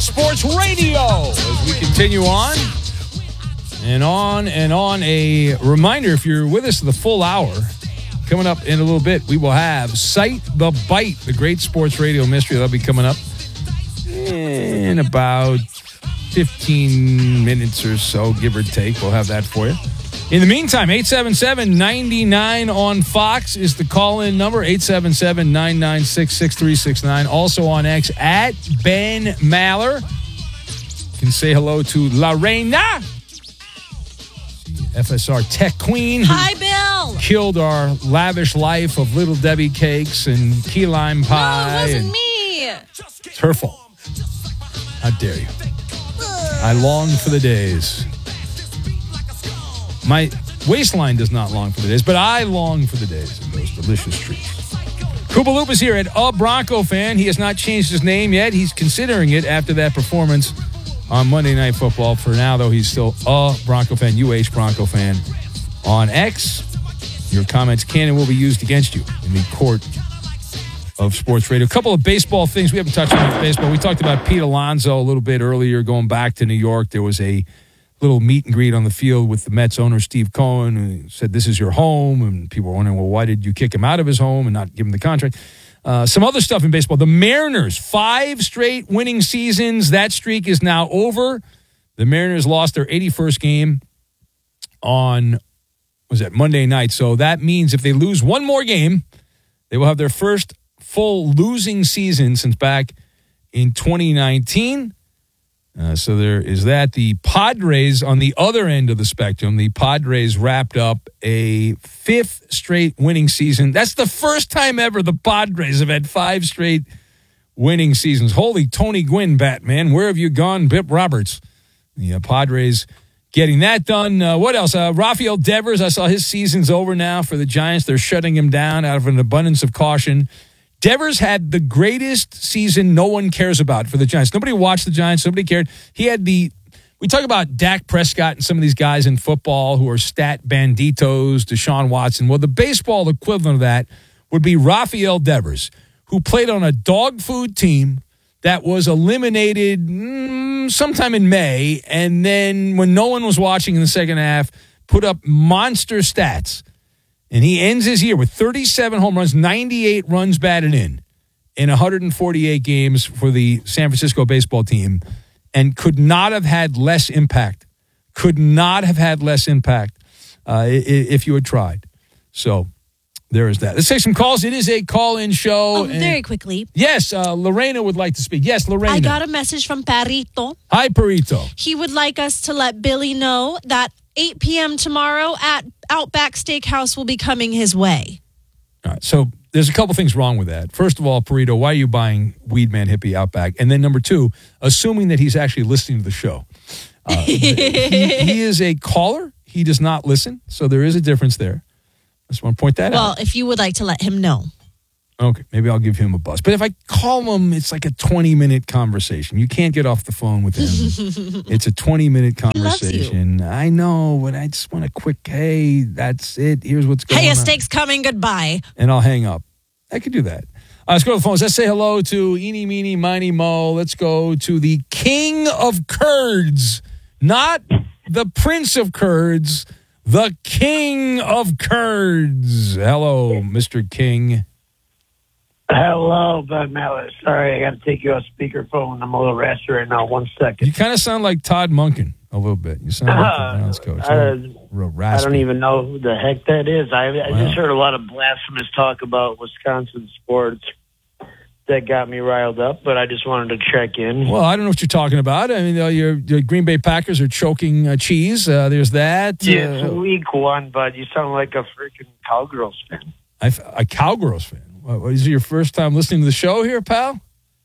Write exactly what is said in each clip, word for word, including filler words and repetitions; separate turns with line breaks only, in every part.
Sports Radio. As we continue on and on and on, a reminder, if you're with us the full hour, coming up in a little bit, we will have Cite the Bite, the great sports radio mystery. That'll be coming up in about fifteen minutes or so, give or take. We'll have that for you. In the meantime, eight seven seven, nine nine on Fox is the call-in number, eight seven seven, nine nine six, six three six nine. Also on X, at Ben Maller. You can say hello to Lorena, F S R Tech Queen.
Hi, Bill.
Killed our lavish life of Little Debbie cakes and key lime pie.
No, it wasn't
and
me.
It's her fault. How dare you? I long for the days. My waistline does not long for the days, but I long for the days of those delicious treats. Koopaloop is here at A Bronco Fan. He has not changed his name yet. He's considering it after that performance on Monday Night Football. For now, though, he's still A Bronco Fan, U H Bronco Fan. On X, your comments can and will be used against you in the court of sports radio. A couple of baseball things. We haven't touched on baseball. We talked about Pete Alonso a little bit earlier, going back to New York. There was a little meet and greet on the field with the Mets owner, Steve Cohen, who said, this is your home. And people were wondering, well, why did you kick him out of his home and not give him the contract? Uh, some other stuff in baseball. The Mariners, five straight winning seasons. That streak is now over. The Mariners lost their eighty-first game on, was that Monday night? So that means if they lose one more game, they will have their first full losing season since back in twenty nineteen. Uh, so there is that. The Padres on the other end of the spectrum, the Padres wrapped up a fifth straight winning season. That's the first time ever the Padres have had five straight winning seasons. Holy Tony Gwynn, Batman. Where have you gone, Bip Roberts? The uh, Padres getting that done. Uh, what else? Uh, Rafael Devers, I saw his season's over now for the Giants. They're shutting him down out of an abundance of caution. Devers had the greatest season no one cares about for the Giants. Nobody watched the Giants. Nobody cared. He had the, we talk about Dak Prescott and some of these guys in football who are stat banditos, Deshaun Watson. Well, the baseball equivalent of that would be Rafael Devers, who played on a dog food team that was eliminated mm, sometime in May, and then when no one was watching in the second half, put up monster stats. And he ends his year with thirty-seven home runs, ninety-eight runs batted in, in one hundred forty-eight games for the San Francisco baseball team, and could not have had less impact. Could not have had less impact uh, if you had tried. So there is that. Let's take some calls. It is a call-in show.
Oh, very quickly.
Yes, uh, Lorena would like to speak. Yes, Lorena.
I got a message from Perito.
Hi, Perito.
He would like us to let Billy know that eight p.m. tomorrow at Outback Steakhouse will be coming his way.
All right, so there's a couple things wrong with that. First of all, Perito, why are you buying Weed Man Hippie Outback? And then number two, assuming that he's actually listening to the show. Uh, he, he is a caller. He does not listen, so there is a difference there. I just want to point that
well,
out.
Well, if you would like to let him know.
Okay, maybe I'll give him a buzz. But if I call him, it's like a twenty-minute conversation. You can't get off the phone with him. It's a twenty-minute conversation. I know, but I just want a quick, hey, that's it. Here's what's going on.
Hey, a steak's coming. Goodbye.
And I'll hang up. I could do that. Uh, let's go to the phones. Let's say hello to Eeny, Meeny, Miny, Mo. Let's go to the King of Curds. Not the Prince of Curds. The King of Curds. Hello, Mister King.
Hello, Bud Mallet. Sorry, I got to take you off speakerphone. I'm a little raspy right now. One second.
You kind of sound like Todd Monken a little bit. You sound like the Browns coach.
Uh,
real
I
raspy.
don't even know who the heck that is. I, I
Wow.
just heard a lot of blasphemous talk about Wisconsin sports that got me riled up, but I just wanted to check in.
Well, I don't know what you're talking about. I mean, uh, your, your Green Bay Packers are choking uh, cheese. Uh, there's that.
Yeah,
Uh,
it's week one, but you sound like a freaking Cowgirls fan.
I, a Cowgirls fan. What, is it your first time listening to the show here, pal?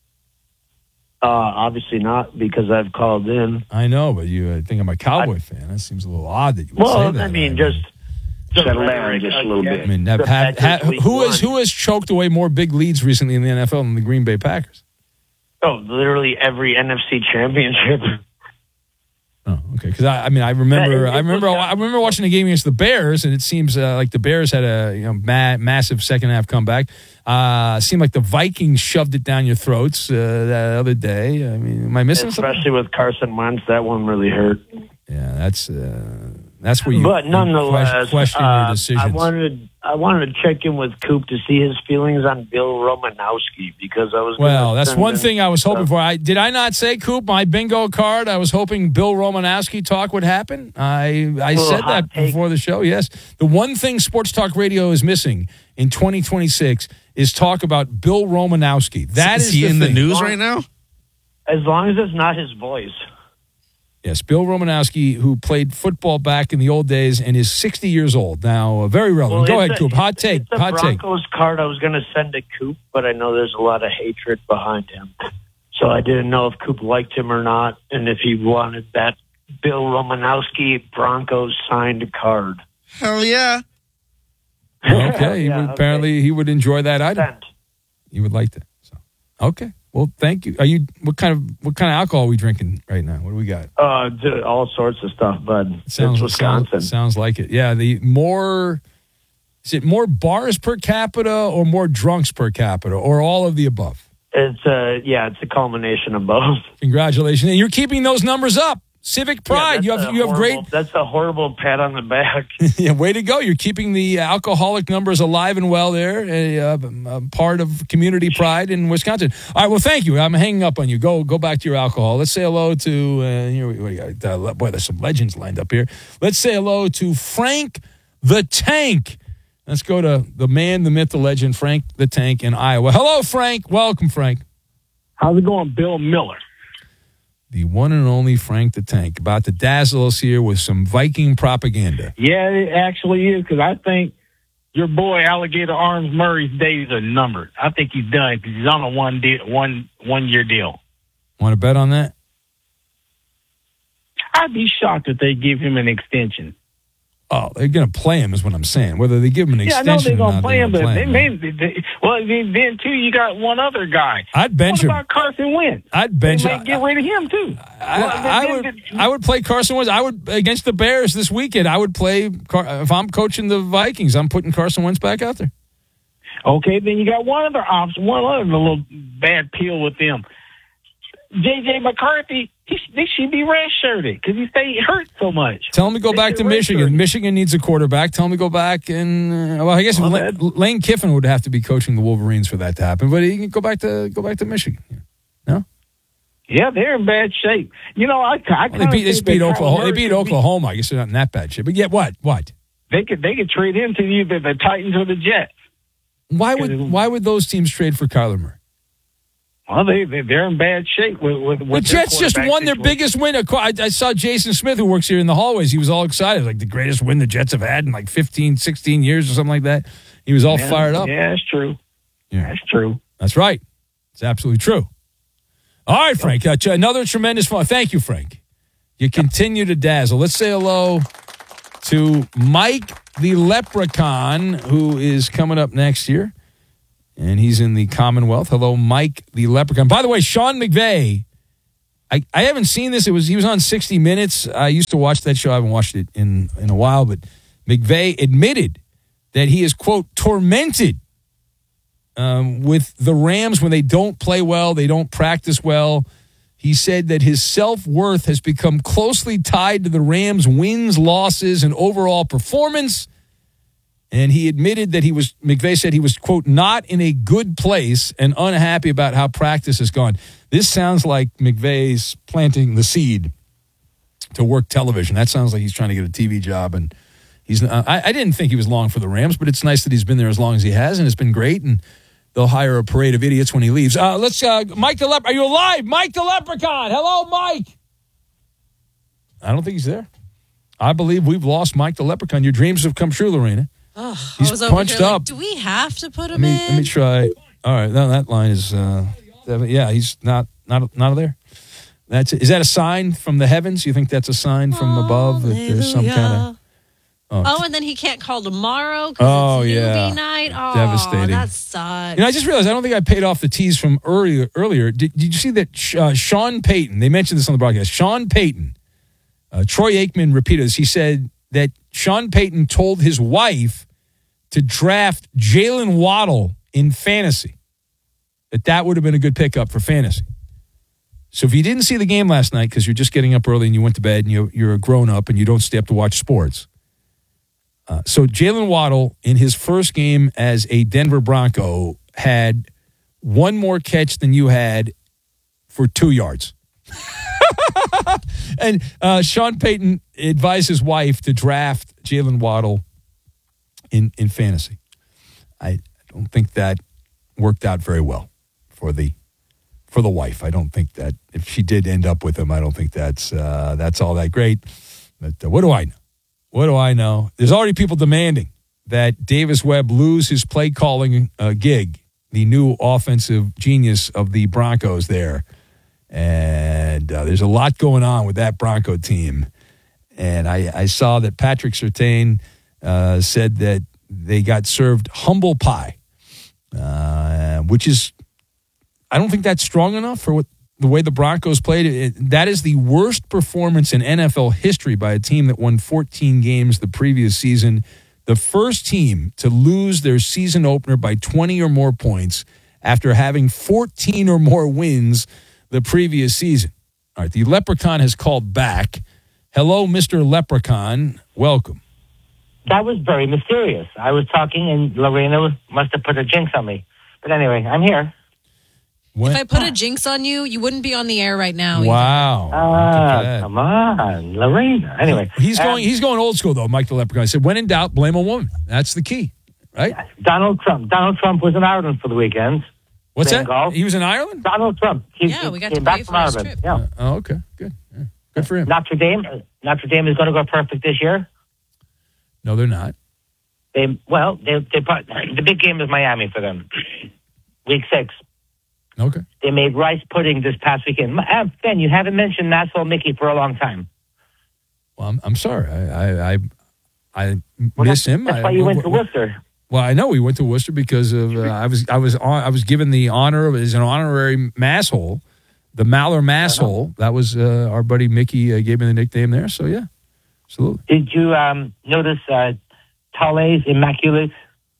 Uh, obviously not, because I've called in.
I know, but you uh, think I'm a Cowboy I, fan. That seems a little odd that you would
well,
say that.
I mean,
I mean
just...
Settle down just a little bit.
I mean, have, have, have, who has who has choked away more big leads recently in the N F L than the Green Bay Packers?
Oh, literally every N F C championship.
Oh, okay. Because I, I mean, I remember,
It- it
I remember,
was-
I remember watching the game against the Bears, and it seems uh, like the Bears had a you know ma- massive second half comeback. Uh, seemed like the Vikings shoved it down your throats uh, that other day. I mean, am I missing something?
Especially with Carson Wentz, that one really hurt.
Yeah, that's uh, that's where you.
But
you
nonetheless,
question
uh,
your decisions.
I wanted I wanted to check in with Coop to see his feelings on Bill Romanowski because I was. gonna
Well, that's
send
one
in
thing I was hoping
stuff.
for. I did I not say, Coop, my bingo card? I was hoping Bill Romanowski talk would happen. I I
Little
said
hot
that
take.
before the show. Yes, the one thing Sports Talk Radio is missing in twenty twenty-six is talk about Bill Romanowski. That is,
is he
the
in the
thing.
news right now?
As long as it's not his voice.
Yes, Bill Romanowski, who played football back in the old days and is sixty years old now. Uh, very relevant.
Well,
Go
it's
ahead,
a-
Coop. Hot
it's-
take.
It's a
Hot take.
Broncos card I was going to send to Coop, but I know there's a lot of hatred behind him. So I didn't know if Coop liked him or not, and if he wanted that Bill Romanowski Broncos signed card.
Hell yeah.
Okay. he
Yeah,
would-
okay.
Apparently, he would enjoy that item.
Sent.
You would like that. So, okay. Well, thank you. Are you what kind of what kind of alcohol are we drinking right now? What do we got?
Uh, d- all sorts of stuff, bud.
Sounds,
it's Wisconsin.
Sounds, sounds like it. Yeah. The more is it more bars per capita or more drunks per capita or all of the above?
It's uh, yeah, it's a culmination of both.
Congratulations. And you're keeping those numbers up. Civic pride.
Yeah,
you
that's
have
a
you have great.
horrible- That's a horrible pat on the back.
Yeah, way to go. You're keeping the alcoholic numbers alive and well there. A, uh, a part of community pride in Wisconsin. All right, well, thank you. I'm hanging up on you. Go go back to your alcohol. Let's say hello to, uh, here we, what do you got? Uh, boy, there's some legends lined up here. Let's say hello to Frank the Tank. Let's go to the man, the myth, the legend, Frank the Tank in Iowa. Hello, Frank. Welcome, Frank.
How's it going, Bill Miller?
The one and only Frank the Tank, about to dazzle us here with some Viking propaganda.
Yeah, it actually is, because I think your boy Alligator Arms Murray's days are numbered. I think he's done because he's on a one deal, one one year deal.
Want to bet on that?
I'd be shocked if they give him an extension.
Oh, they're going to play him is what I'm saying. Whether they give him an
Yeah, I know
extension
they're
or
gonna
not,
play him,
they're
but
gonna
they
play him.
may. They, well, then, then too, you got one other guy.
I'd bench
What
him.
about Carson Wentz?
I'd bench
They
him.
may get rid of him too.
I,
Well,
I
then-
would.
then-
I would play Carson Wentz. I would against the Bears this weekend. I would play Car- if I'm coaching the Vikings. I'm putting Carson Wentz back out there.
Okay, then you got one other option, one other little bad pill with them. J J McCarthy, he, sh- they should be redshirted because he stayed hurt so much.
Tell him to go
They
back
should
to
redshirt
Michigan.
him.
Michigan needs a quarterback. Tell him to go back and uh, well, I guess
Well,
La-
that-
Lane Kiffin would have to be coaching the Wolverines for that to happen. But he can go back to go back to Michigan. No,
Yeah, they're in bad shape. You know, I, I
well,
kind
they
of
beat they
think
beat
that Kyler
Oklahoma. They
Murray
beat
could be-
Oklahoma. I guess they're not in that bad shape. But yet, what? What?
They could they could trade him to either the Titans or the Jets.
Why would why would those teams trade for Kyler Murray?
Well, they they- they're in bad shape with with, with
The
their
Jets just
quarterback
won their
situation.
biggest win. I, I saw Jason Smith, who works here in the hallways. He was all excited, like the greatest win the Jets have had in like fifteen, sixteen years or something like that. He was all
Yeah,
fired up.
Yeah, that's true.
Yeah.
That's true.
That's right. It's absolutely true. All right, Frank. Uh, ch- another tremendous fun. Thank you, Frank. You continue to dazzle. Let's say hello to Mike the Leprechaun, who is coming up next year. And he's in the Commonwealth. Hello, Mike the Leprechaun. By the way, Sean McVay, I, I haven't seen this. It was he was on sixty minutes. I used to watch that show. I haven't watched it in, in a while. But McVay admitted that he is, quote, tormented um, with the Rams when they don't play well, they don't practice well. He said that his self-worth has become closely tied to the Rams' wins, losses, and overall performance. And he admitted that he was, McVay said he was, quote, not in a good place and unhappy about how practice has gone. This sounds like McVay's planting the seed to work television. That sounds like he's trying to get a T V job. And he's, uh, I, I didn't think he was long for the Rams, but it's nice that he's been there as long as he has, and it's been great. And they'll hire a parade of idiots when he leaves. Uh, let's, uh, Mike the Lep, are you alive? Mike the Leprechaun. Hello, Mike. I don't think he's there. I believe we've lost Mike the Leprechaun. Your dreams have come true, Lorena.
Oh,
He's
I was over
punched
here like,
up.
do we have to put
Let
him
me,
in?
let me try. All right, no, that line is, uh, yeah, he's not, not, not there. That's is that a sign from the heavens? You think that's a sign from above that there's some kind of?
Oh, oh, and then he can't call tomorrow because
Oh,
it's
yeah.
newbie night. Oh,
Devastating.
that sucks.
You know, I just realized I don't think I paid off the tease from earlier. Earlier, did, did you see that uh, Sean Payton? They mentioned this on the broadcast. Sean Payton Uh, Troy Aikman repeated this. He said that Sean Payton told his wife to draft Jalen Waddle in fantasy, that that would have been a good pickup for fantasy. So if you didn't see the game last night because you're just getting up early and you went to bed and you, you're a grown-up and you don't stay up to watch sports. Uh, so Jalen Waddle, in his first game as a Denver Bronco, had one more catch than you had for two yards. And uh, Sean Payton advised his wife to draft Jalen Waddle in, in fantasy. I don't think that worked out very well for the for the wife. I don't think that if she did end up with him, I don't think that's uh, that's all that great. But uh, what do I know? What do I know? There's already people demanding that Davis Webb lose his play calling uh, gig, the new offensive genius of the Broncos there. And uh, there's a lot going on with that Bronco team. And I, I saw that Patrick Surtain uh, said that they got served humble pie, uh, which is, I don't think that's strong enough for what the way the Broncos played. It, that is the worst performance in N F L history by a team that won fourteen games the previous season. The first team to lose their season opener by twenty or more points after having fourteen or more wins the previous season. All right, the Leprechaun has called back. Hello, Mister Leprechaun. Welcome.
That was very mysterious. I was talking, and Lorena must have put a jinx on me. But anyway, I'm here.
When?
If I put a jinx on you, you wouldn't be on the air right now.
Wow.
Ah, come on, Lorena. Anyway.
He's
um,
going He's going old school, though, Mike the Leprechaun. I said, when in doubt, blame a woman. That's the key, right?
Donald Trump. Donald Trump was in Ireland for the weekend.
What's that?
Golf.
He was in Ireland?
Donald Trump. He,
Yeah, we got
came
to
back
pay
from
for his
Ireland.
trip.
Yeah.
Uh, oh, okay. Good. Yeah. Good for him.
Notre Dame. Notre Dame is going to go perfect this year.
No, they're not.
They well, they they the big game is Miami for them. Week six.
Okay.
They made rice pudding this past weekend. Uh, Ben, you haven't mentioned Nassau Mickey for a long time.
Well, I'm, I'm sorry. I I I, I
Well,
miss
that's,
him.
That's
I,
why you
I,
went to Worcester.
Well, I know he went to Worcester because of uh, I was I was on, I was given the honor of as an honorary masshole, the Maller masshole. Uh-huh. That was uh, our buddy Mickey uh, gave me the nickname there. So yeah, absolutely.
Did you um, notice uh, Tale's immaculate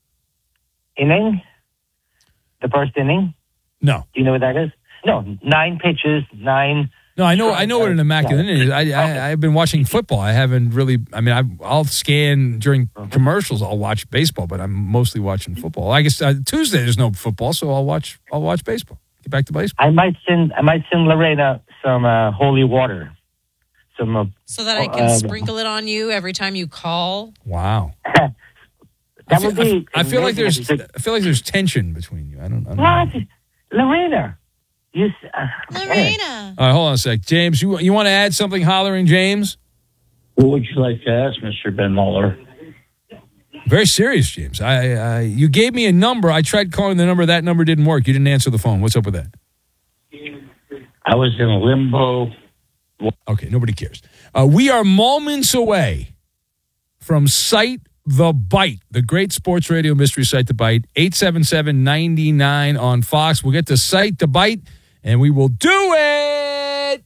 inning? The first inning.
No.
Do you know what that is? No, nine pitches, nine.
No, I know. I know what an immaculate inning is. I, I I've been watching football. I haven't really. I mean, I, I'll scan during commercials. I'll watch baseball, but I'm mostly watching football. I guess uh, Tuesday there's no football, so I'll watch. I'll watch baseball. Get back to baseball.
I might send. I might send Lorena some uh, holy water. Some. Uh,
So that I can
uh,
sprinkle it on you every time you call.
Wow.
that
I feel,
would be.
I, I feel like there's.
amazing.
I feel like there's tension between you. I don't. I don't
What,
know.
Lorena? You. Uh,
Lorena.
All right, hold on a sec, James. You you want to add something? Hollering, James.
What would you like to ask, Mister Ben Muller?
Very serious, James. I, I you gave me a number. I tried calling the number. That number didn't work. You didn't answer the phone. What's up with that?
I was in limbo.
Okay, nobody cares. Uh, we are moments away from Sight the Bite, the great sports radio mystery Sight the Bite. eight seven seven, nine nine on Fox. We'll get to Sight the Bite, and we will do it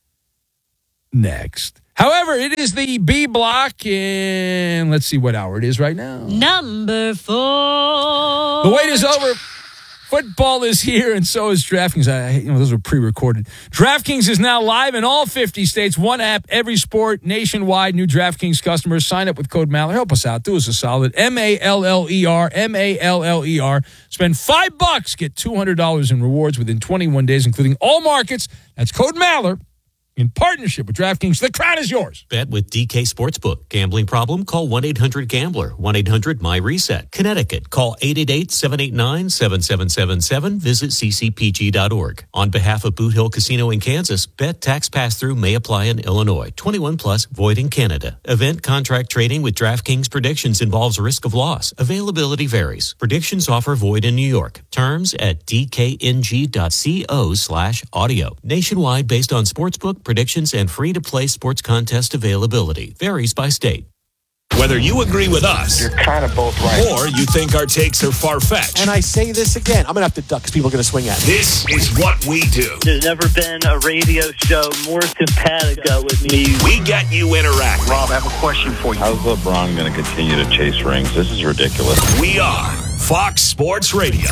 next. However, it is the B block, and let's see what hour it is right now.
Number four.
The wait is over. Football is here, and so is DraftKings. I, you know, those were pre-recorded. DraftKings is now live in all fifty states. One app, every sport, nationwide. New DraftKings customers sign up with code Maller. Help us out. Do us a solid. M A L L E R, M A L L E R. Spend five bucks, get two hundred dollars in rewards within twenty-one days, including all markets. That's code Maller. In partnership with DraftKings, the crown is yours.
Bet with D K Sportsbook. Gambling problem? Call one eight hundred gambler. one eight hundred my reset. Connecticut. Call eight eight eight, seven eight nine, seven seven seven seven. Visit c c p g dot org. On behalf of Boot Hill Casino in Kansas, bet tax pass-through may apply in Illinois. twenty-one plus, void in Canada. Event contract trading with DraftKings predictions involves risk of loss. Availability varies. Predictions offer void in New York. Terms at d k n g dot co slash audio. Nationwide based on sportsbook predictions and free-to-play sports contest availability. Varies by state.
Whether you agree with us,
You're kind of both right.
or you think our takes are far-fetched.
And I say this again, I'm going to have to duck because people are going to swing at me.
This is what we do.
There's never been a radio show more simpatico with me.
We get you interacting.
Rob, I have a question for you.
How's LeBron going to continue to chase rings? This is ridiculous.
We are Fox Sports Radio.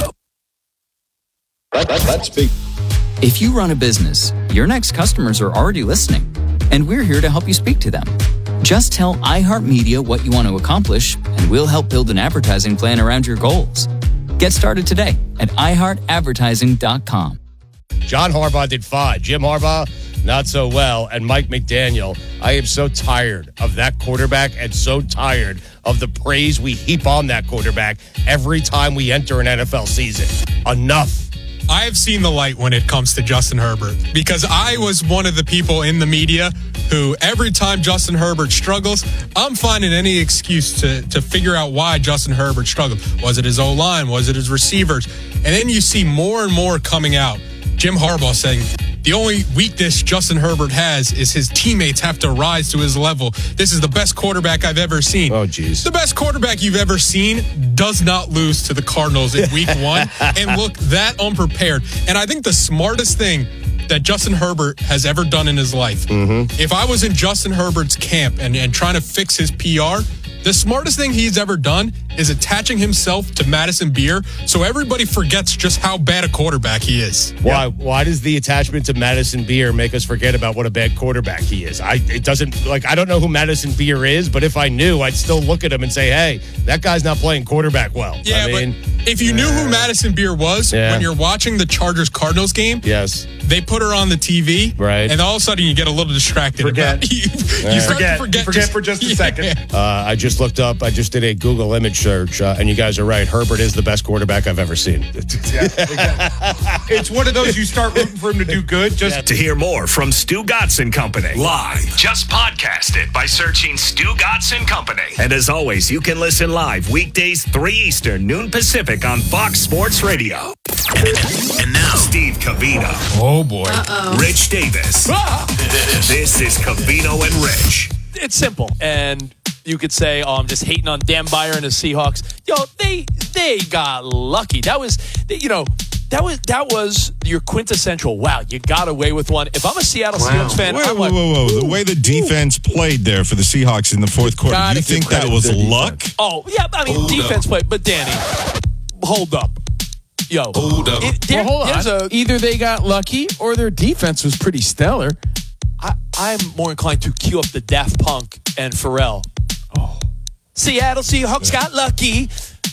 Let, let, let's be.
If you run a business, your next customers are already listening, and we're here to help you speak to them. Just tell iHeartMedia what you want to accomplish, and we'll help build an advertising plan around your goals. Get started today at i heart advertising dot com.
John Harbaugh did fine. Jim Harbaugh, not so well. And Mike McDaniel, I am so tired of that quarterback and so tired of the praise we heap on that quarterback every time we enter an N F L season. Enough.
I have seen the light when it comes to Justin Herbert because I was one of the people in the media who every time Justin Herbert struggles, I'm finding any excuse to, to figure out why Justin Herbert struggled. Was it his O-line? Was it his receivers? And then you see more and more coming out. Jim Harbaugh saying the only weakness Justin Herbert has is his teammates have to rise to his level. This is the best quarterback I've ever seen.
Oh, geez.
The best quarterback you've ever seen does not lose to the Cardinals in week one and look that unprepared. And I think the smartest thing that Justin Herbert has ever done in his life,
mm-hmm.
if I was in Justin Herbert's camp and, and trying to fix his P R, the smartest thing he's ever done is attaching himself to Madison Beer so everybody forgets just how bad a quarterback he is.
Why yeah. Why does the attachment to Madison Beer make us forget about what a bad quarterback he is? I it doesn't like I don't know who Madison Beer is, but if I knew, I'd still look at him and say, hey, that guy's not playing quarterback well.
Yeah,
I mean,
but if you knew who Madison Beer was
yeah.
when you're watching the Chargers-Cardinals game,
yes,
they put her on the T V,
right,
and all of a sudden you get a little distracted.
Forget.
About, you,
yeah.
you start
forget.
to forget,
you forget
just,
for just a
yeah.
second. Uh, I just looked up. I just did a Google image search, uh, and you guys are right. Herbert is the best quarterback I've ever seen.
Yeah, exactly. It's one of those you start rooting for him to do good. Just
yeah. To hear more from Stu Gatz and Company live, just podcast it by searching Stu Gatz and Company. And as always, you can listen live weekdays three Eastern, noon Pacific on Fox Sports Radio. And now, Steve Covino.
Oh boy,
Uh-oh.
Rich Davis.
Ah!
This, this is Covino and Rich.
It's simple, and you could say, "Oh, I'm just hating on Dan Byer and his Seahawks." Yo, they they got lucky. That was, you know, that was that was your quintessential. Wow, you got away with one. If I'm a Seattle wow. Seahawks fan,
wait,
I'm
whoa,
like,
whoa, whoa! The way the defense played there for the Seahawks in the fourth quarter, you think that was luck?
Oh yeah, I mean hold defense up. Played, but Danny, hold up. Yo,
hold up.
It, there,
well, hold on. A, Either they got lucky or their defense was pretty stellar.
I, I'm more inclined to cue up the Daft Punk and Pharrell. Oh, Seattle Seahawks yeah. got lucky.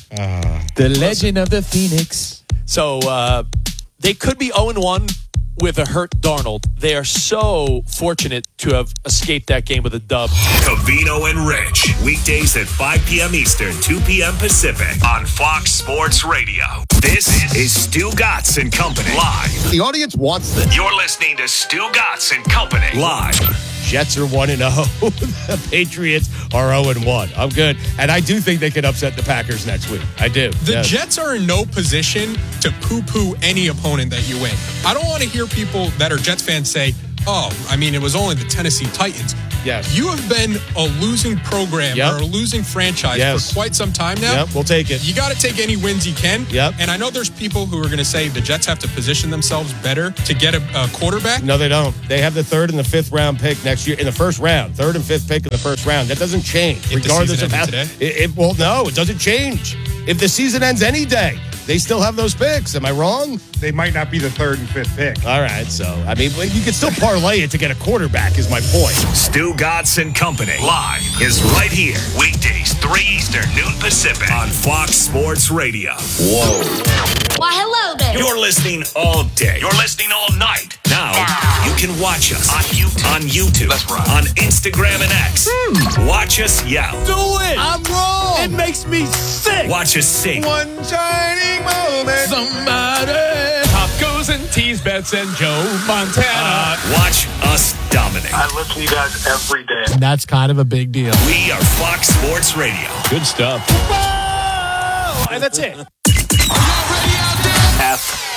Uh, the legend of the Phoenix.
So uh, they could be oh and one with a hurt Darnold. They are so fortunate to have escaped that game with a dub.
Covino and Rich, weekdays at five p.m. Eastern, two p.m. Pacific on Fox Sports Radio. This is Stu Gatz and Company live.
The audience wants this.
You're listening to Stu Gatz and Company live.
Jets are one and oh. The Patriots are oh and one. I'm good. And I do think they can upset the Packers next week. I do.
The
yes.
Jets are in no position to poo-poo any opponent that you win. I don't want to hear people that are Jets fans say, oh, I mean, it was only the Tennessee Titans.
Yes.
You have been a losing program
yep.
or a losing franchise
yes.
for quite some time now.
Yep, we'll take it.
You got to take any wins you can.
Yep.
And I know there's people who are going to say the Jets have to position themselves better to get a, a quarterback.
No, they don't. They have the third and the fifth round pick next year in the first round. Third and fifth pick in the first round. That doesn't change.
If
regardless
the season
of how.
Today?
It, it, well, no, it doesn't change. If the season ends any day, they still have those picks. Am I wrong?
They might not be the third and fifth pick.
All right, so, I mean, you can still parlay it to get a quarterback is my point.
Stu Gatz and Company live is right here. Weekdays, three Eastern, noon Pacific on Fox Sports Radio.
Whoa.
Why, hello there.
You're listening all day. You're listening all night. Now, now. you can watch us on YouTube. On YouTube. That's right. On Instagram and X. Hmm. Watch us yell.
Do it.
I'm wrong.
It makes me sick.
Watch us sing.
One shining moment.
Somebody. Tacos and teas, bets and Joe Montana.
Uh, watch us dominate.
I listen to you guys every day.
And that's kind of a big deal.
We are Fox Sports Radio.
Good stuff.
Whoa! And that's it.
F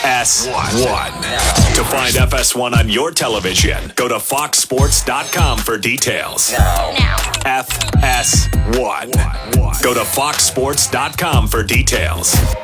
S one. To find F S one on your television, go to fox sports dot com for details. F S one. Go to fox sports dot com for details.